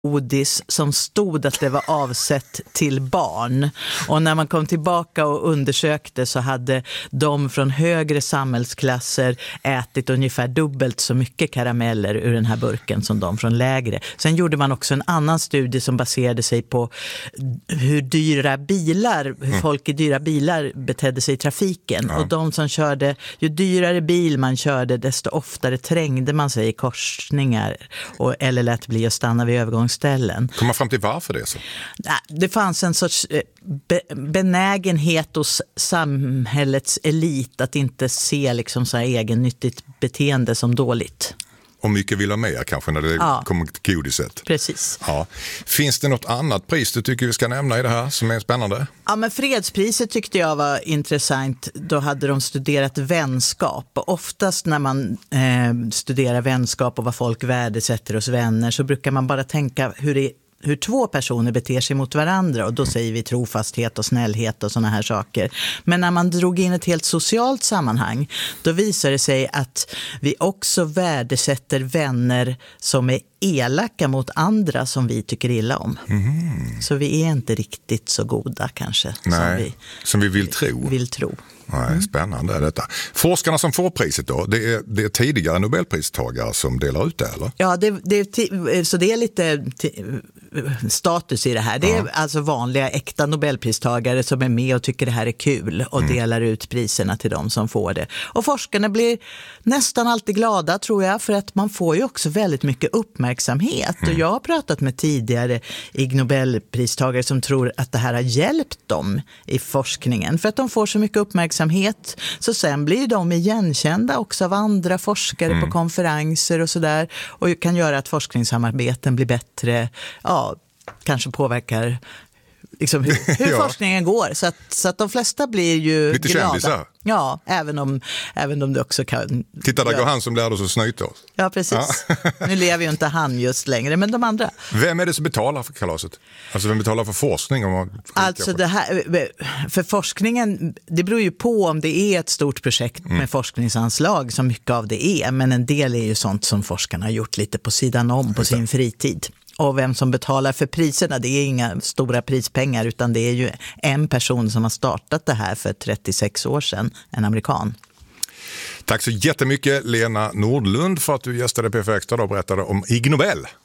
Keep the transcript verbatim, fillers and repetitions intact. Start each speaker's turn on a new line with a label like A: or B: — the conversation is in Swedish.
A: godis som stod att det var avsett till barn. Och när man kom tillbaka och undersökte så hade de från högre samhällsklasser ätit ungefär dubbelt så mycket karameller ur den här burken som de från lägre. Sen gjorde man också en annan studie som baserade sig på hur dyra bilar, hur mm. folk i dyra bilar betedde sig i trafiken. Ja. Och de som körde, ju dyrare bil man körde, desto oftare trängde man sig i korsningar och, eller lät bli att stanna vid övergångsställen.
B: Kommer man fram till varför det så?
A: Det fanns en sorts benägenhet hos samhällets elit att inte se liksom så här egennyttigt beteende som dåligt.
B: Och mycket vill ha mer kanske när det ja. kommer till godiset.
A: Precis.
B: Ja. Finns det något annat pris du tycker vi ska nämna i det här som är spännande?
A: Ja, men fredspriset tyckte jag var intressant. Då hade de studerat vänskap. Och oftast när man eh, studerar vänskap och vad folk värdesätter hos vänner så brukar man bara tänka hur det hur två personer beter sig mot varandra och då säger vi trofasthet och snällhet och såna här saker. Men när man drog in ett helt socialt sammanhang då visar det sig att vi också värdesätter vänner som är elaka mot andra som vi tycker illa om. Mm. Så vi är inte riktigt så goda kanske.
B: Nej,
A: som, vi,
B: som vi vill tro.
A: Vill tro.
B: Nej, spännande är detta. Forskarna som får priset då, det är, det är tidigare Nobelpristagare som delar ut det, eller?
A: Ja, det, det, så det är lite status i det här. Det är ja. alltså vanliga äkta Nobelpristagare som är med och tycker det här är kul och mm. delar ut priserna till dem som får det. Och forskarna blir nästan alltid glada tror jag för att man får ju också väldigt mycket uppmärksamhet. Mm. Och jag har pratat med tidigare Ig Nobelpristagare som tror att det här har hjälpt dem i forskningen för att de får så mycket uppmärksamhet. Så sen blir de igenkända också av andra forskare mm. på konferenser och sådär och kan göra att forskningssamarbeten blir bättre, ja, kanske påverkar liksom hur, hur ja. forskningen går så att, så att de flesta blir ju
B: lite
A: glada.
B: Kändisar.
A: Ja, även om, även om det också kan...
B: Titta, där
A: ja.
B: går han som lärde oss att snyta oss.
A: Ja, precis. Ja. Nu lever ju inte han just längre, men de andra.
B: Vem är det som betalar för kalaset? Alltså vem betalar för forskning? Om man
A: alltså det här, för forskningen, det beror ju på om det är ett stort projekt mm. med forskningsanslag som mycket av det är, men en del är ju sånt som forskarna har gjort lite på sidan om på sin fritid. Och vem som betalar för priserna, det är inga stora prispengar utan det är ju en person som har startat det här för trettiosex år sedan, en amerikan.
B: Tack så jättemycket Lena Nordlund för att du gästade P F Extra och berättade om Ig Nobel.